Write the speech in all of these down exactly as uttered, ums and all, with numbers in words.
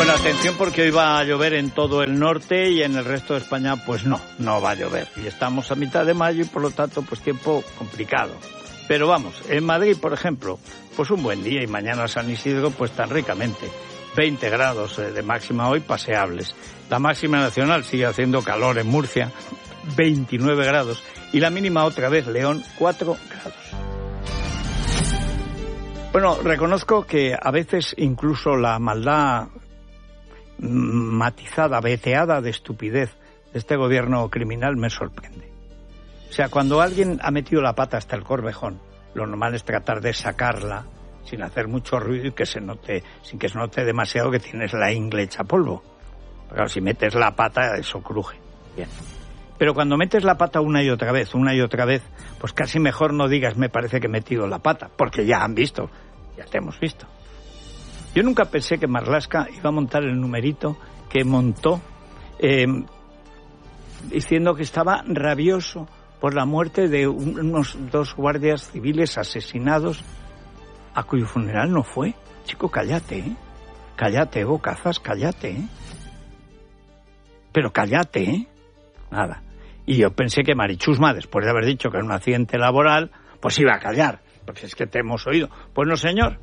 Bueno, atención porque hoy va a llover en todo el norte y en el resto de España pues no, no va a llover. Y estamos a mitad de mayo y por lo tanto pues tiempo complicado. Pero vamos, en Madrid, por ejemplo, pues un buen día y mañana San Isidro pues tan ricamente. veinte grados de máxima hoy paseables. La máxima nacional sigue haciendo calor en Murcia, veintinueve grados. Y la mínima otra vez, León, cuatro grados. Bueno, reconozco que a veces incluso la maldad matizada, veteada de estupidez de este gobierno criminal me sorprende. O sea, cuando alguien ha metido la pata hasta el corvejón, lo normal es tratar de sacarla sin hacer mucho ruido y que se note, sin que se note demasiado que tienes la ingle hecha polvo. Claro, si metes la pata, eso cruje. Bien. Pero cuando metes la pata una y otra vez, una y otra vez, pues casi mejor no digas me parece que he metido la pata, porque ya han visto, ya te hemos visto. Yo nunca pensé que Marlaska iba a montar el numerito que montó eh, diciendo que estaba rabioso por la muerte de unos dos guardias civiles asesinados a cuyo funeral no fue. Chico, cállate, ¿eh? Cállate, bocazas, cállate, ¿eh? Pero cállate, ¿eh? Nada. Y yo pensé que Marichusma, después de haber dicho que era un accidente laboral, pues iba a callar, porque es que te hemos oído. Pues no, señor.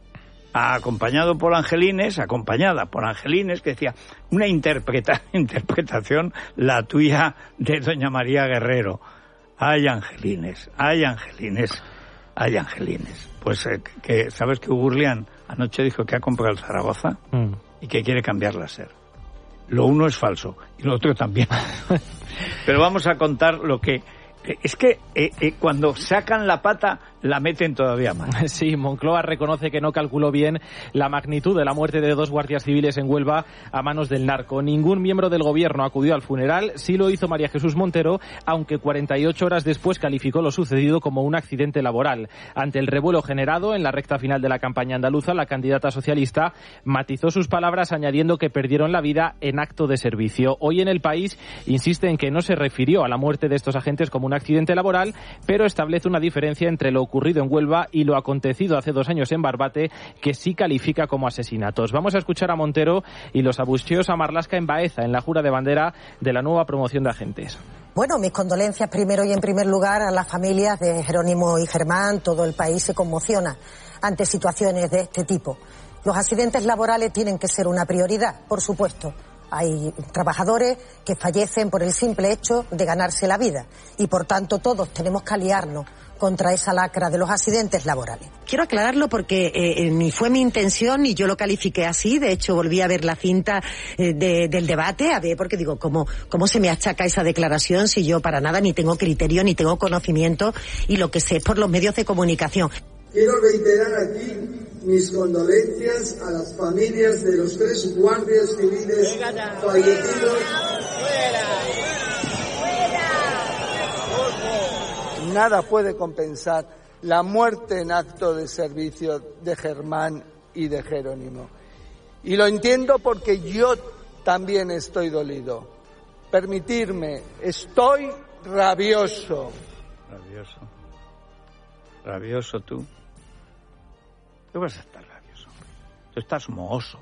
Acompañado por Angelines, acompañada por Angelines, que decía, una interpreta, interpretación la tuya de doña María Guerrero. Ay, Angelines, ay, Angelines, ay, Angelines. Pues, eh, que ¿sabes que Gurlian anoche dijo que ha comprado el Zaragoza mm. y que quiere cambiar la SER? Lo uno es falso y lo otro también. Pero vamos a contar lo que... Es que eh, eh, cuando sacan la pata la meten todavía más. Sí, Moncloa reconoce que no calculó bien la magnitud de la muerte de dos guardias civiles en Huelva a manos del narco. Ningún miembro del gobierno acudió al funeral, sí lo hizo María Jesús Montero, aunque cuarenta y ocho horas después calificó lo sucedido como un accidente laboral. Ante el revuelo generado en la recta final de la campaña andaluza, la candidata socialista matizó sus palabras añadiendo que perdieron la vida en acto de servicio. Hoy en El País insiste en que no se refirió a la muerte de estos agentes como un accidente laboral, pero establece una diferencia entre lo ocurrido en Huelva y lo acontecido hace dos años en Barbate, que sí califica como asesinatos. Vamos a escuchar a Montero y los abucheos a Marlaska en Baeza, en la jura de bandera de la nueva promoción de agentes. Bueno, mis condolencias primero y en primer lugar a las familias de Jerónimo y Germán. Todo el país se conmociona ante situaciones de este tipo. Los accidentes laborales tienen que ser una prioridad, por supuesto. Hay trabajadores que fallecen por el simple hecho de ganarse la vida y, por tanto, todos tenemos que aliarnos contra esa lacra de los accidentes laborales. Quiero aclararlo porque eh, ni fue mi intención ni yo lo califiqué así. De hecho, volví a ver la cinta eh, de, del debate, a ver, porque digo, ¿cómo, ¿cómo se me achaca esa declaración si yo para nada ni tengo criterio ni tengo conocimiento y lo que sé es por los medios de comunicación? Quiero reiterar aquí mis condolencias a las familias de los tres guardias civiles fallecidos. Nada puede compensar la muerte en acto de servicio de Germán y de Jerónimo. Y lo entiendo porque yo también estoy dolido. Permitirme, estoy rabioso. Rabioso. Rabioso tú. Tú vas a estar rabioso. Tú estás mohoso.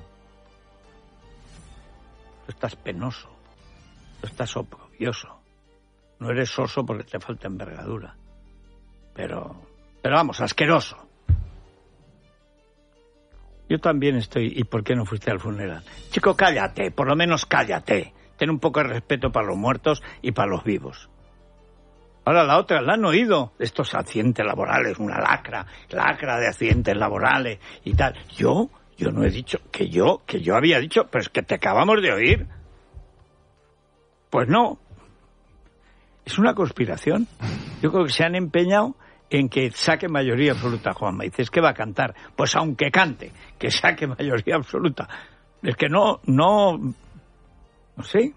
Tú estás penoso. Tú estás oprobioso. No eres soso porque te falta envergadura. Pero, pero vamos, asqueroso. Yo también estoy... ¿Y por qué no fuiste al funeral? Chico, cállate, por lo menos cállate. Ten un poco de respeto para los muertos y para los vivos. Ahora la otra, la han oído. Estos accidentes laborales, una lacra, lacra de accidentes laborales y tal. Yo, yo no he dicho, que yo, que yo había dicho, pero es que te acabamos de oír. Pues no. Es una conspiración. Yo creo que se han empeñado en que saque mayoría absoluta Juanma. Dices que va a cantar. Pues aunque cante, que saque mayoría absoluta. Es que no, no, no sé.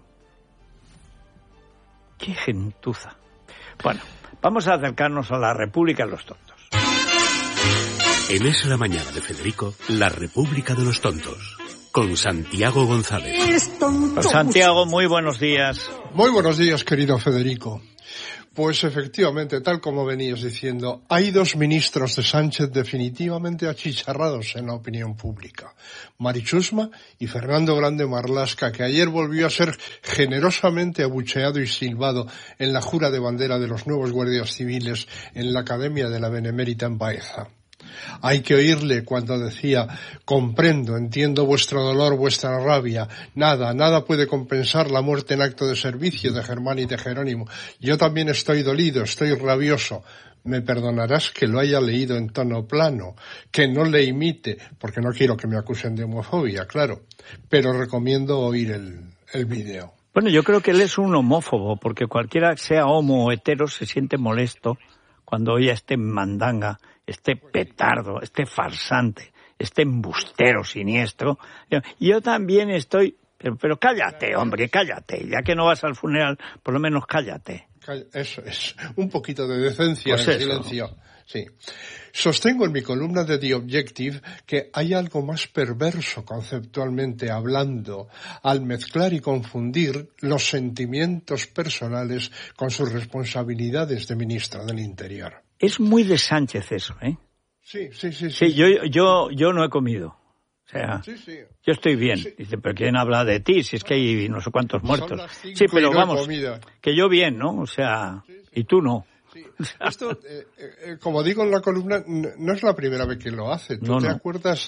Qué gentuza. Bueno, vamos a acercarnos a la República de los Tontos. En Es la Mañana de Federico, la República de los Tontos, con Santiago González. Santiago, muy buenos días. Muy buenos días, querido Federico. Pues efectivamente, tal como venías diciendo, hay dos ministros de Sánchez definitivamente achicharrados en la opinión pública. Mari Chusma y Fernando Grande Marlaska, que ayer volvió a ser generosamente abucheado y silbado en la jura de bandera de los nuevos guardias civiles en la Academia de la Benemérita en Baeza. Hay que oírle cuando decía: comprendo, entiendo vuestro dolor, vuestra rabia. Nada, nada puede compensar la muerte en acto de servicio de Germán y de Jerónimo. Yo también estoy dolido, estoy rabioso. Me perdonarás que lo haya leído en tono plano, que no le imite, porque no quiero que me acusen de homofobia, claro. Pero recomiendo oír el, el vídeo. Bueno, yo creo que él es un homófobo, porque cualquiera que sea homo o hetero se siente molesto cuando oye a este mandanga, este petardo, este farsante, este embustero siniestro. Yo también estoy... Pero, pero cállate, hombre, cállate. Ya que no vas al funeral, por lo menos cállate. Eso es. Un poquito de decencia pues en el silencio. Sí. Sostengo en mi columna de The Objective que hay algo más perverso conceptualmente hablando al mezclar y confundir los sentimientos personales con sus responsabilidades de ministra del Interior. Es muy de Sánchez eso, ¿eh? Sí, sí, sí. Sí, sí. Yo, yo, yo no he comido. O sea, sí, sí. yo estoy bien. Sí. Dice, pero ¿quién habla de ti? Si es que hay no sé cuántos muertos. Sí, pero no vamos, que yo bien, ¿no? O sea, sí, sí. Y tú no. Sí. Esto, eh, eh, como digo en la columna, no es la primera vez que lo hace. ¿Tú no, te no. acuerdas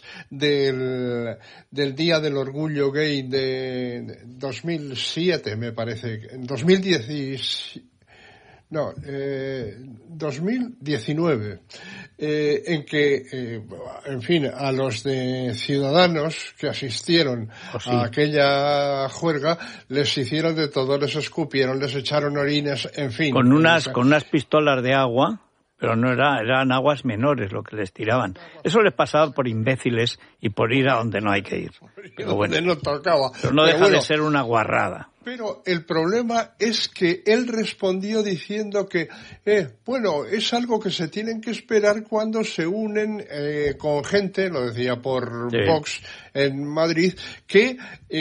del, del Día del Orgullo Gay de dos mil siete, me parece? En dos mil diez... No, eh, dos mil diecinueve, eh, en que, eh, en fin, a los de Ciudadanos que asistieron oh, sí. a aquella juerga les hicieron de todo, les escupieron, les echaron orines, en fin. Con unas, con unas pistolas de agua, pero no era, eran aguas menores lo que les tiraban. Eso les pasaba por imbéciles y por ir a donde no hay que ir. Pero bueno, no tocaba. Pero no pero deja bueno, de ser una guarrada. Pero el problema es que él respondió diciendo que, eh, bueno, es algo que se tienen que esperar cuando se unen eh, con gente, lo decía por sí. Vox en Madrid, que,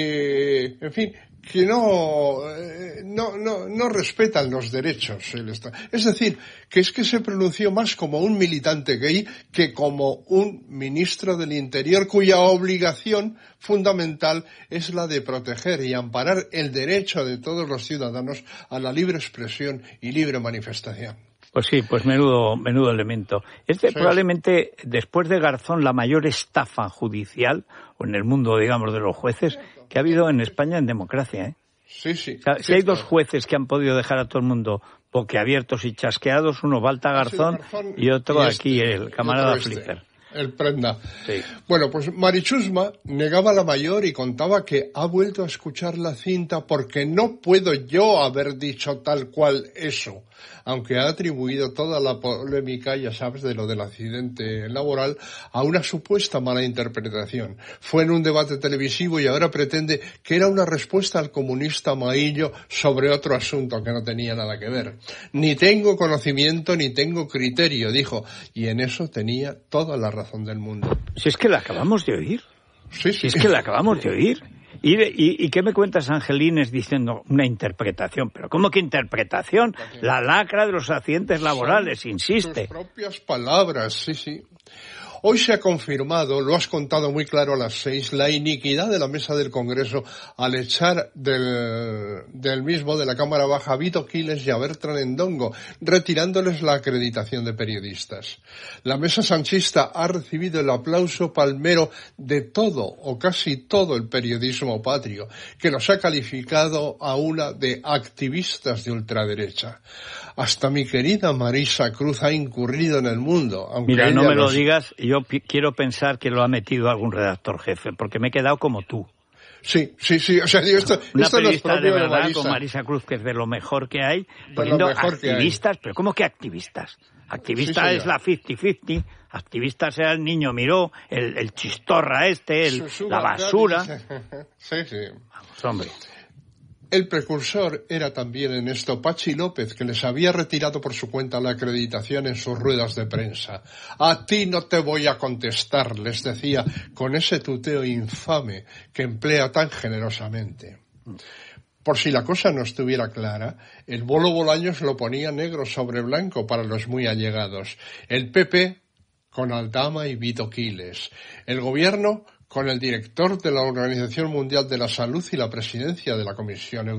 eh, en fin, que no, eh, no, no, no respetan los derechos. Es decir, que es que se pronunció más como un militante gay que como un ministro del Interior cuya obligación fundamental es la de proteger y amparar el derecho de todos los ciudadanos a la libre expresión y libre manifestación. Pues sí, pues menudo, menudo elemento. Este sí. Probablemente, después de Garzón, la mayor estafa judicial, o en el mundo, digamos, de los jueces, que ha habido en España en democracia, ¿eh? Sí, sí. O sea, si hay dos jueces que han podido dejar a todo el mundo boquiabiertos y chasqueados, uno Balta Garzón, Garzón y otro y este, aquí, el camarada este, Flipper. El Prenda. Sí. Bueno, pues Mari Chusma negaba la mayor y contaba que ha vuelto a escuchar la cinta porque no puedo yo haber dicho tal cual eso, aunque ha atribuido toda la polémica, ya sabes, de lo del accidente laboral a una supuesta mala interpretación. Fue en un debate televisivo y ahora pretende que era una respuesta al comunista Maillo sobre otro asunto que no tenía nada que ver. Ni tengo conocimiento ni tengo criterio, dijo, y en eso tenía toda la razón del mundo. Si es que la acabamos de oír. Sí, sí. Si es que la acabamos de oír. ¿Y, y, ¿Y qué me cuentas, Angelines, diciendo una interpretación? ¿Pero cómo que interpretación? La lacra de los accidentes laborales, Son insiste. Sus propias palabras, sí, sí. Hoy se ha confirmado, lo has contado muy claro a las seis, la iniquidad de la mesa del Congreso al echar del, del mismo, de la Cámara Baja, a Vito Quiles y a Bertran Endongo, retirándoles la acreditación de periodistas. La mesa sanchista ha recibido el aplauso palmero de todo, o casi todo, el periodismo patrio, que los ha calificado a una de activistas de ultraderecha. Hasta mi querida Marisa Cruz ha incurrido en el mundo. Aunque Mira, no me los... lo digas, yo p- quiero pensar que lo ha metido algún redactor jefe, porque me he quedado como tú. Sí, sí, sí, o sea, digo, esto, Una esto no es periodista de propio de verdad Marisa. con Marisa Cruz, que es de lo mejor que hay, De poniendo lo mejor que hay. activistas, pero ¿cómo que activistas? Activista Sí, es señor. la cincuenta cincuenta, activista sea el niño Miró, el, el chistorra este, el, Susuba, la basura. Sí, sí. Vamos, hombre. El precursor era también en esto Pachi López, que les había retirado por su cuenta la acreditación en sus ruedas de prensa. A ti no te voy a contestar, les decía, con ese tuteo infame que emplea tan generosamente. Por si la cosa no estuviera clara, el Bolo Bolaños lo ponía negro sobre blanco para los muy allegados. El P P con Aldama y Vito Quiles. El Gobierno con el director de la Organización Mundial de la Salud y la presidencia de la Comisión Europea.